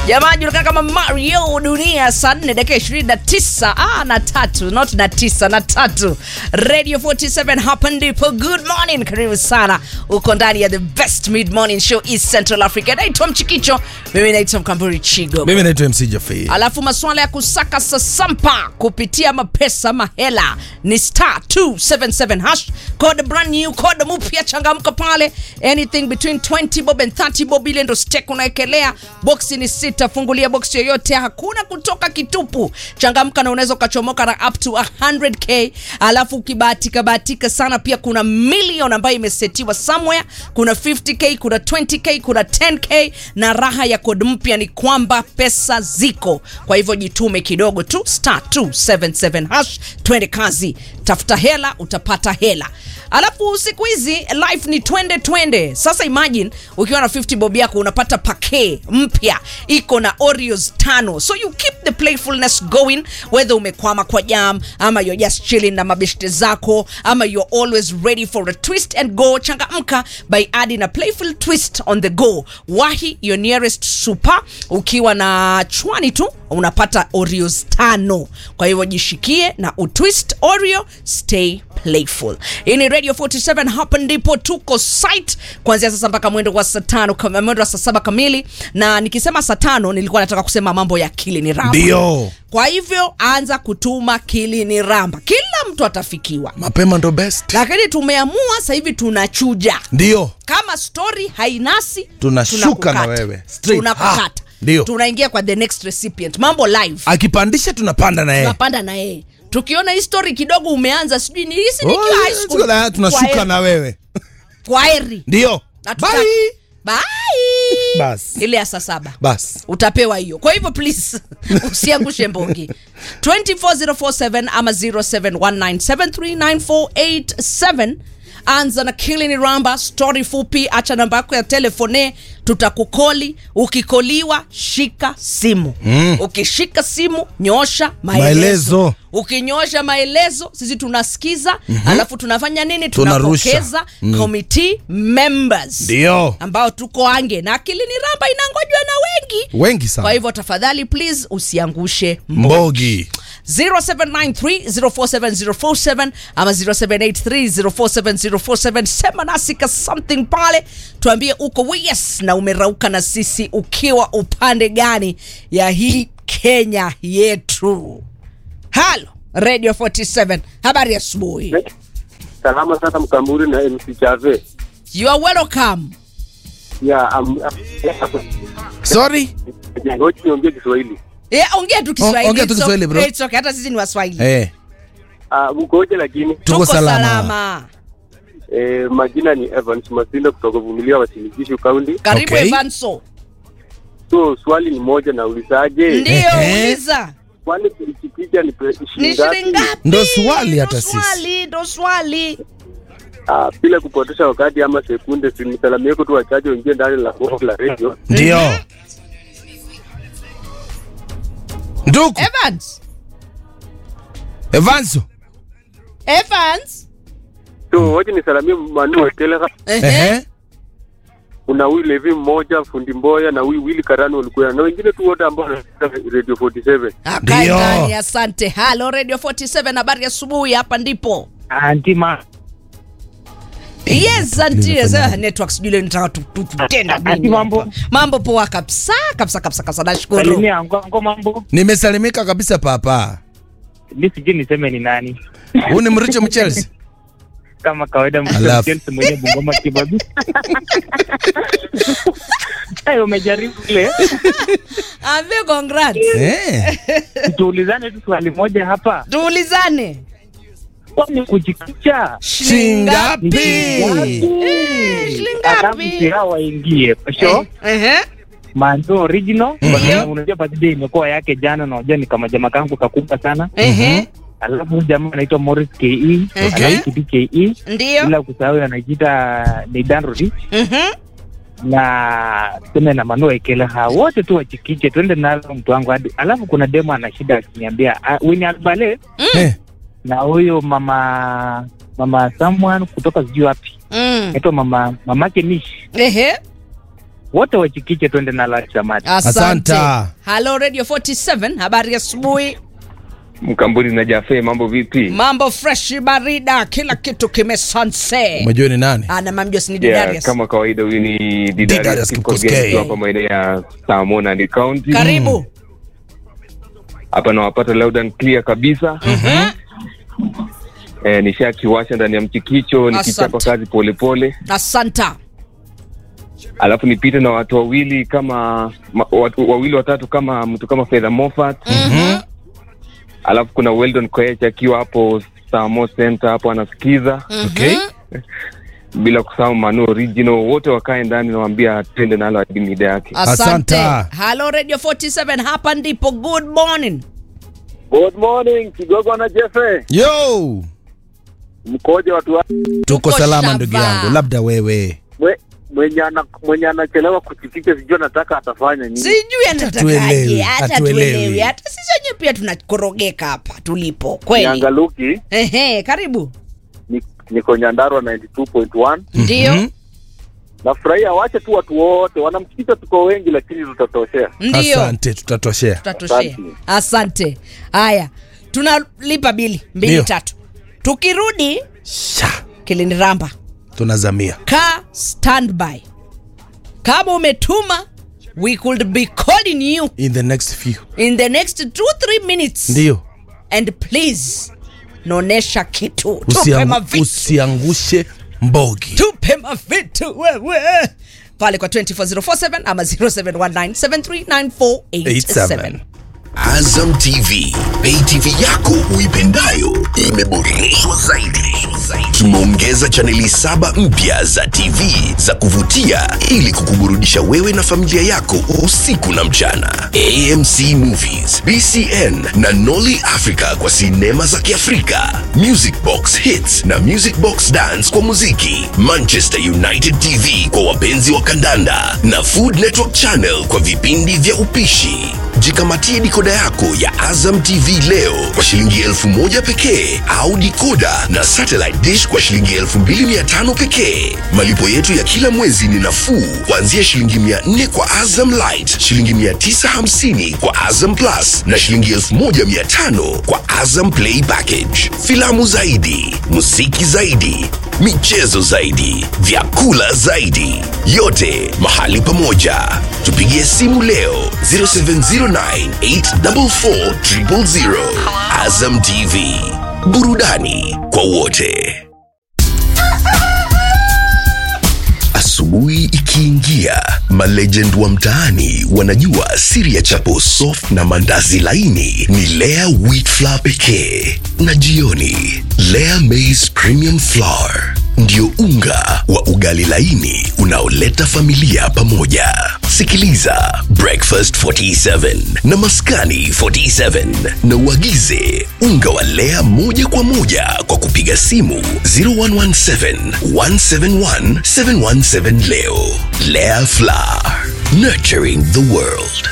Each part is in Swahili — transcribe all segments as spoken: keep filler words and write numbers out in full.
Jamaa julikana kama Mario Dunia, saa nne dakika ishirini na tisa. Ah, na tatu, not na tisa, na tatu. Radio forty-seven hapa ndipo. Good morning, karibu sana. Uko ndani ya the best mid morning show East Central Africa. Naitwa Mchikicho, mimi naitwa Mkamburi Chigo. Mimi naitwa M C Jaffe. Alafu maswala ya kusaka sasampa kupitia mapesa mahela ni star two seven seven hash. Code brand new, code mpya, changamka pale. Anything between twenty bob and thirty bob ile ndo stake unaekelea. Boxi ni sita, fungulia box yoyote, hakuna kutoka kitupu. Changamka na unaweza ukachomoka na up to one hundred k. Alafu ukibahatika bahatika sana pia kuna million ambayo imesetiwa somewhere. Kuna fifty k, kuna twenty k, kuna ten k. Na raha ya code mpya ni kwamba pesa ziko. Kwa hivyo jitume kidogo tu, star two seven seven hash. Twende kazi, tafuta hela, utapata hela. Alafu siku hizi life ni twende twende. Sasa imagine ukiwa na fifty bob yako unapata pake mpya iko na Oreos tano. So you keep the playfulness going, whether umekwama kwa jam ama you're just chilling na mabeshte zako ama you're always ready for a twist and go. Changamka by adding a playful twist on the go. Wahi your nearest super, ukiwa na chwani tu unapata Oreos tano. Kwa hivyo jishikie na utwist Oreo, stay playful. Ini Radio forty-seven hapa ndipo tuko site kuanzia sasa mpaka mwendo wa saa tano, kama mwendo wa saa saba kamili. Na nikisema saa tano nilikuwa nataka kusema mambo ya Kili ni Ramba. Ndio. Kwa hivyo anza kutuma Kili ni Ramba. Kila mtu atafikiwa. Mapema ndo best. Lakini tumeamua sasa hivi tunachuja. Ndio. Kama story hainasi tunashuka na wewe. Tunakukata. Ndio. Tunaingia kwa the next recipient. Mambo live. Akipandisha tunapanda na yeye. Tunapanda na yeye. Tukiona history kidogo umeanza sijui ni hisi nikiwa oh, high school. Yeah, tunashuka na wewe. Kwaheri. Ndio. Bye. Bye. Bas. Ile ya saa saba. Bas. Utapewa hiyo. Kwa hivyo please usiangushe mbongi. two four zero four seven ama zero seven one nine seven three nine four eight seven. Anza na Kili ni Ramba, story fupi, acha namba yako ya telefone, tutakukoli. Ukikoliwa shika simu. Mm. Ukishika simu nyosha maelezo. Maelezo. Ukinyosha maelezo sisi tunasikiza, mm-hmm. Alafu tunafanya nini? Tunapokeza mm. committee members. Ndio. Ambao tuko ange na Kili ni Ramba inangojwa na wengi. Wengi sana. Kwa hivyo tafadhali please usiangushe mbogi. Mbogi. zero seven nine three zero four seven zero four seven ama zero seven eight three zero four seven zero four seven. Sema nasi ka something pale, tuambie uko yes na umerauka na sisi ukiwa upande gani ya hii Kenya yetu. Halo Radio forty-seven, habari ya asubuhi. Salama sana Mkamburi na M C Jaffe. You are welcome. Yeah, um, sorry. Ngoja niongee Kiswahili. Eh, ongea tu Kiswahili. Ongea tu Kiswahili bro. It's okay, hata sisi ni Waswahili. Eh. Ah, uh, mkoje lakini? Tuko salama. salama. Eh, majina ni Evans Masinda kutoka Vumilia wa Sinigishu County. Karibu okay. Evanso. So swali ni moja na ulizaje? Ndio, uliza. Kwani kulichikicha ni shilingi ngapi? Ndo swali hata sisi. Ndo swali, ndo swali. Ah, bila kupotesha wakati ama sekunde, simsalamie yako tu wachache wengine ndani la la radio. Ndio. Ndugu Evans. Evans. Evans. So, waje nisalamie Manu Wekelela. Ehe. Kuna huyu Levi mmoja, fundi Mboya na huyu Willy Karano walikuwa na wengine tu wote ambao wanasikiza Radio forty-seven. Ndio. Asante. Hello Radio forty-seven, habari ya asubuhi, hapa ndipo. Antima. Yes, anti za networks dile nitaka tutenda nini. Mambo. Mambo poa kabisa, kabisa kabisa kabisa. Nashukuru. Ni ango mambo. Nimesalimika kabisa papa. Mimi sije niseme ni nani. Huyu ni Mricho Mchelsea. Kama kawaida Mchelsea mwenye Bungoma kibabu. Hayo umejaribu ile. Ave congrats. Eh. Tuulizane tu swali moja hapa. Tuulizane. Kwani kujikicha shingapi? Eh, shingapi? Hawa ingie. Sio? Eh. Manzo original. Unajua birthday imekuwa yake jana na unajua ni kama jamaa kangu kakubwa sana. Eh. Alafu jamaa anaitwa Morris K E, okay. D K E. Ndio. Bila kusahau anajiita Nidan Rudi. Mhm. Na tena na Manu Wekelela wote tu wachikiche twende nalo mtu wangu hadi. Alafu kuna demo ana shida akiniambia uh, Winnie Albale. Mm. Na huyo mama mama someone kutoka sijui wapi. Mm. Ito mama mamake Nish. Ehe. wote wachikiche twende nalo tamati. Asante. Asanta. Hello Radio forty-seven, habari ya asubuhi. Mkamburi na Jafe, mambo vipi? Mambo fresh barida, kila kitu kimesanse. Umejua ni nani? Ana mamjos ni Yeah, Didarius. kama kawaida huyu ni Didarius Didarius Kipkoskei. Kipkoskei hapa maeneo ya Samona ni County. Karibu. Hapa nawapata loud and clear kabisa. Mhm. Eh, nishakiwasha ndani ya mchikicho nikichapa Asante. kazi pole pole. Asanta. Alafu nipite na watu wawili kama ma, watu wawili watatu kama mtu kama Fedha Moffat. Mhm. Alafu kuna Weldon Koech akiwa hapo Samo Center hapo anasikiza. Okay. Bila kusahau Manu Original, wote wakae ndani nawaambia twende nalo hadi mida yake. Asante. Asanta. Hello Radio forty-seven, hapa ndipo. Good morning. Good morning, Kigogo na Jefe. Yo. Mkoje watu wa Tuko Tuko salama shamba. ndugu yangu. Labda wewe. mwe, mwenye ana mwenye anachelewa kuchikicha sijui anataka atafanya nini. Sijui anatakaje, Hatuelewi, hata hatuelewi. tuelewi. Hata sisi wenyewe pia tunakorogeka hapa tulipo. Kweli. Niangaluki Ehe, karibu. ni, niko Nyandarua ninety-two point one. Ndio. Mhm. Nafurahia wache tu watu wote wanamchikicha, tuko wengi lakini tutatoshea. Ndio. Asante, tutatosea. Tutatoshea. Asante. Asante. Haya. Tunalipa bili mbili Ndio. tatu. Tukirudi Sha. Kilindi Ramba. Tunazamia. Ka standby. Kama umetuma, we could be calling you In the next few. in the next two three minutes. Ndio. And please nonesha kitu. Tupe Usiang, mavitu. usiangushe mbogi. Tupe mavitu wewe. Pale kwa two four zero four seven ama zero seven one nine seven three nine four eight seven. Azam T V, pay T V yako uipendayo imeboreshwa zaidi. Tumeongeza chaneli saba mpya za T V za kuvutia ili kukuburudisha wewe na familia yako usiku na mchana. A M C Movies, B C N na Nolly Africa kwa sinema za Kiafrika, Music Box Hits na Music Box Dance kwa muziki, Manchester United T V kwa wapenzi wa kandanda na Food Network Channel kwa vipindi vya upishi. Jikamatie dikoda yako ya Azam T V leo kwa shilingi elfu moja pekee au dikoda na satellite dish kwa shilingi elfu mbili mia tano pekee. Malipo yetu ya kila mwezi ni nafuu kuanzia shilingi mia nne kwa Azam Lite, shilingi mia tisa hamsini kwa Azam Plus na shilingi elfu moja mia tano kwa Azam Play Package. Filamu zaidi, muziki zaidi, michezo zaidi, vyakula zaidi, yote mahali pamoja. Tupigie simu leo zero seven zero nine eight four four zero zero zero. Azam T V, burudani kwa wote. Asubuhi ikiingia, malegend wa mtaani wanajua siri ya chapo soft na mandazi laini ni Lea Wheat Flour pekee, na jioni Lea Maize Premium Flour ndio unga wa ugali laini unaoleta familia pamoja. Sikiliza Breakfast forty-seven na Maskani forty-seven na uagize unga wa Lea moja kwa moja kwa kupiga simu zero one one seven one seven one seven one seven leo. Lea Flour, nurturing the world.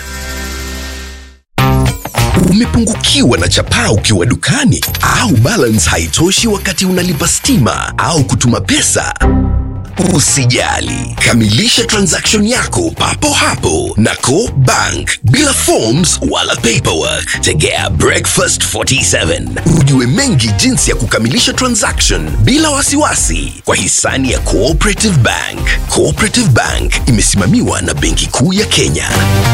Umepungukiwa na chapaa ukiwa dukani au balance haitoshi wakati unalipa stima au kutuma pesa? Usijali, kamilisha transaction yako papo hapo na Co Bank bila forms wala paperwork. Tegea Breakfast forty-seven ujue mengi jinsi ya kukamilisha transaction bila wasiwasi kwa hisani ya Cooperative Bank. Cooperative Bank imesimamiwa na Benki Kuu ya Kenya.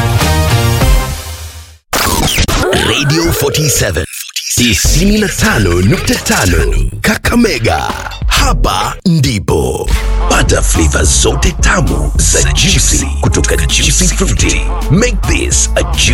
Radio forty-seven tisini na tano nukta tano Kakamega. Hapa ndipo pata flavor zote tamu za juicy kutoka Juicy Fruity. Make this a juicy